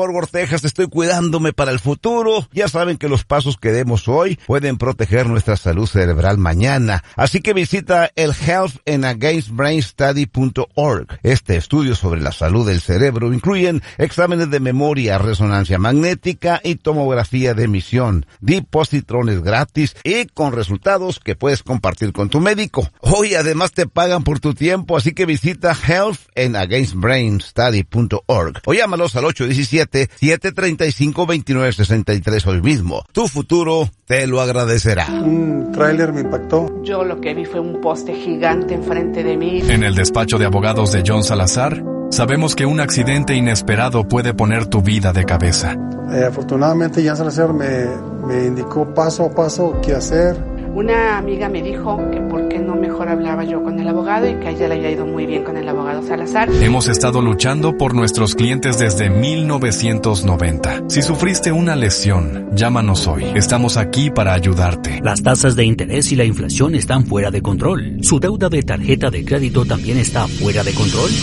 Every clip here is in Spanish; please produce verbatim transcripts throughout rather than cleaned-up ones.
Fort Worth, Texas, estoy cuidándome para el futuro. Ya saben que los pasos que demos hoy pueden proteger nuestra salud cerebral mañana. Así que visita el health and against brain study punto org. Este estudio sobre la salud del cerebro incluyen exámenes de memoria, resonancia magnética y tomografía de emisión, di positrones gratis y con resultados que puedes compartir con tu médico. Hoy además te pagan por tu tiempo, así que visita health and against brain study punto org o llámalos al ocho uno siete, siete tres cinco, dos nueve seis tres hoy mismo. Tu futuro te lo agradecerá. Un tráiler me impactó. Yo lo que vi fue un poste gigante enfrente de mí. En el despacho de abogados de John Salazar, sabemos que un accidente inesperado puede poner tu vida de cabeza. Eh, afortunadamente, John Salazar me, me indicó paso a paso qué hacer. Una amiga me dijo que por qué no mejor hablaba yo con el abogado y que a ella le había ido muy bien con el abogado Salazar. Hemos estado luchando por nuestros clientes desde mil novecientos noventa. Si sufriste una lesión, llámanos hoy. Estamos aquí para ayudarte. Las tasas de interés y la inflación están fuera de control. ¿Su deuda de tarjeta de crédito también está fuera de control?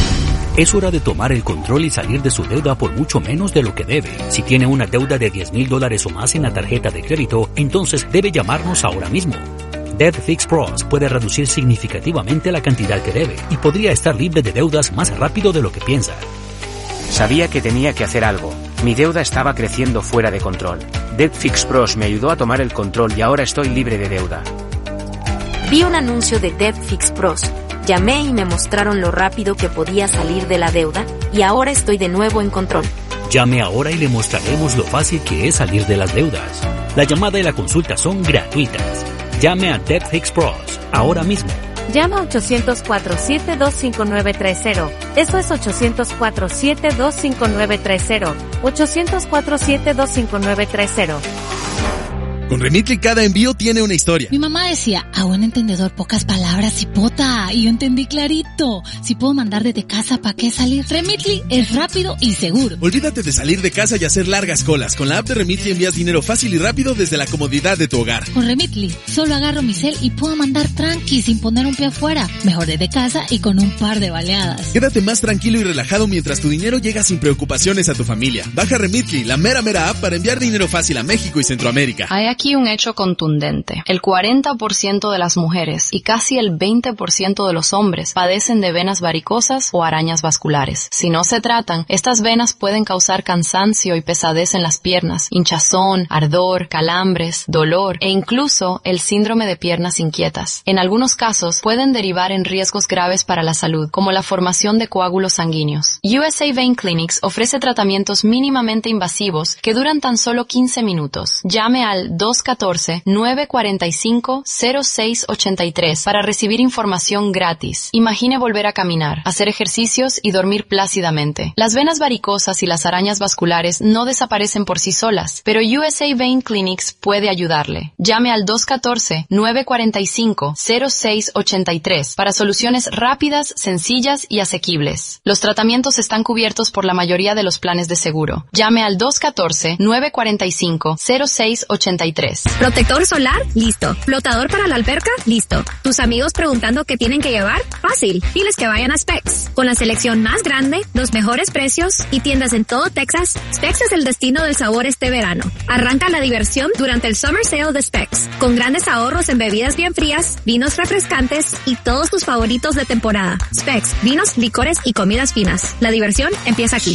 Es hora de tomar el control y salir de su deuda por mucho menos de lo que debe. Si tiene una deuda de diez mil dólares o más en la tarjeta de crédito, entonces debe llamarnos ahora mismo. Debt Fix Pros puede reducir significativamente la cantidad que debe y podría estar libre de deudas más rápido de lo que piensa. Sabía que tenía que hacer algo. Mi deuda estaba creciendo fuera de control. Debt Fix Pros me ayudó a tomar el control y ahora estoy libre de deuda. Vi un anuncio de Debt Fix Pros. Llamé y me mostraron lo rápido que podía salir de la deuda y ahora estoy de nuevo en control. Llame ahora y le mostraremos lo fácil que es salir de las deudas. La llamada y la consulta son gratuitas. Llame a Debt Fix Pros ahora mismo. Llama a ochocientos cuatro, siete dos cinco nueve tres cero. Eso es ochocientos cuatro, siete dos cinco nueve tres cero. ochocientos cuatro, siete dos cinco nueve tres cero. Con Remitly cada envío tiene una historia. Mi mamá decía, a buen entendedor pocas palabras, cipota. Y yo entendí clarito. Si puedo mandar desde casa, ¿para qué salir? Remitly es rápido y seguro. Olvídate de salir de casa y hacer largas colas. Con la app de Remitly envías dinero fácil y rápido desde la comodidad de tu hogar. Con Remitly solo agarro mi cel y puedo mandar tranqui sin poner un pie afuera. Mejor desde casa y con un par de baleadas. Quédate más tranquilo y relajado mientras tu dinero llega sin preocupaciones a tu familia. Baja Remitly, la mera mera app para enviar dinero fácil a México y Centroamérica. Hay aquí un hecho contundente. El cuarenta por ciento de las mujeres y casi el veinte por ciento de los hombres padecen de venas varicosas o arañas vasculares. Si no se tratan, estas venas pueden causar cansancio y pesadez en las piernas, hinchazón, ardor, calambres, dolor e incluso el síndrome de piernas inquietas. En algunos casos pueden derivar en riesgos graves para la salud, como la formación de coágulos sanguíneos. U S A Vein Clinics ofrece tratamientos mínimamente invasivos que duran tan solo quince minutos. Llame al dos uno cuatro, nueve cuatro cinco, cero seis ocho tres para recibir información gratis. Imagine volver a caminar, hacer ejercicios y dormir plácidamente. Las venas varicosas y las arañas vasculares no desaparecen por sí solas, pero U S A Vein Clinics puede ayudarle. Llame al dos uno cuatro, nueve cuatro cinco, cero seis ocho tres para soluciones rápidas, sencillas y asequibles. Los tratamientos están cubiertos por la mayoría de los planes de seguro. Llame al dos uno cuatro, nueve cuatro cinco, cero seis ocho tres. ¿Protector solar? Listo. ¿Flotador para la alberca? Listo. ¿Tus amigos preguntando qué tienen que llevar? Fácil. Diles que vayan a Specs. Con la selección más grande, los mejores precios y tiendas en todo Texas, Specs es el destino del sabor este verano. Arranca la diversión durante el Summer Sale de Specs, con grandes ahorros en bebidas bien frías, vinos refrescantes y todos tus favoritos de temporada. Specs, vinos, licores y comidas finas. La diversión empieza aquí.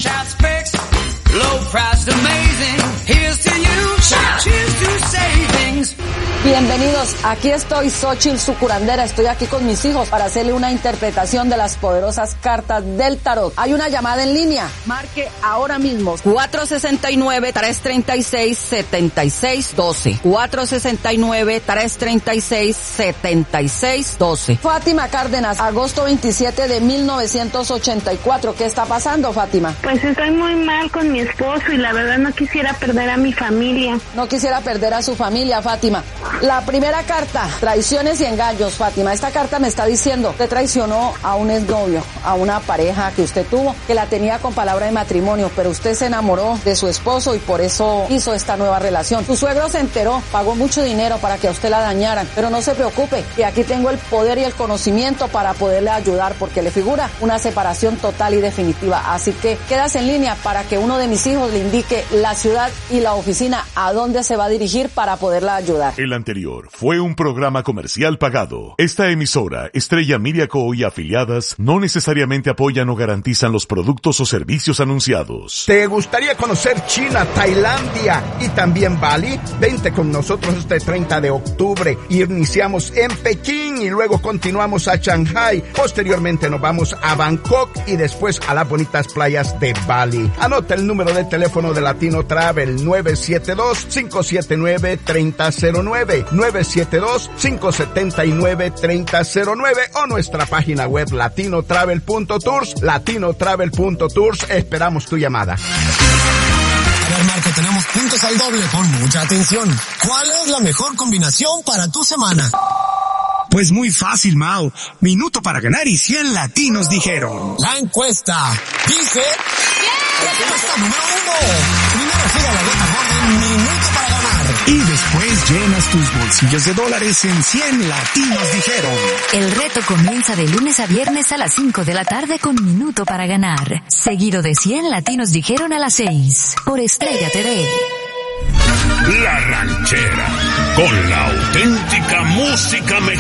Low price amazing. Here's to you. Cheers to savings. Bienvenidos, aquí estoy, Xochitl, su curandera. Estoy aquí con mis hijos para hacerle una interpretación de las poderosas cartas del tarot. Hay una llamada en línea. Marque ahora mismo cuatro seis nueve, tres tres seis, siete seis uno dos. cuatro seis nueve, tres tres seis, siete seis uno dos. Fátima Cárdenas, agosto veintisiete de mil novecientos ochenta y cuatro. ¿Qué está pasando, Fátima? Pues estoy muy mal con mi esposo y la verdad no quisiera perder a mi familia. No quisiera perder a su familia, Fátima. La primera carta, traiciones y engaños, Fátima. Esta carta me está diciendo, usted traicionó a un exnovio, a una pareja que usted tuvo, que la tenía con palabra de matrimonio, pero usted se enamoró de su esposo y por eso hizo esta nueva relación. Su suegro se enteró, pagó mucho dinero para que a usted la dañaran, pero no se preocupe, que aquí tengo el poder y el conocimiento para poderle ayudar, porque le figura una separación total y definitiva. Así que quedas en línea para que uno de mis hijos le indique la ciudad y la oficina a dónde se va a dirigir para poderla ayudar. El anterior fue un programa comercial pagado. Esta emisora, Estrella Media Co. y afiliadas, no necesariamente apoyan o garantizan los productos o servicios anunciados. ¿Te gustaría conocer China, Tailandia y también Bali? Vente con nosotros este treinta de octubre. Iniciamos en Pekín y luego continuamos a Shanghai. Posteriormente nos vamos a Bangkok y después a las bonitas playas de Bali. Anota el número de teléfono de Latino Travel, nueve siete dos, cinco siete nueve, tres cero cero nueve, nueve siete dos, cinco siete nueve, tres cero cero nueve o nuestra página web latino travel punto tours, latino travel punto tours. Esperamos tu llamada. A ver, Marco, tenemos puntos al doble. Pon mucha atención. ¿Cuál es la mejor combinación para tu semana? Pues muy fácil, Mao. Minuto para ganar y cien latinos dijeron. La encuesta dice... ¡La encuesta número uno! Primero gira la letra gorda en Minuto para ganar. Y después llenas tus bolsillos de dólares en cien latinos dijeron. El reto comienza de lunes a viernes a las cinco de la tarde con Minuto para ganar. Seguido de cien latinos dijeron a las seis. Por Estrella T V. La Ranchera, con la auténtica música mexicana.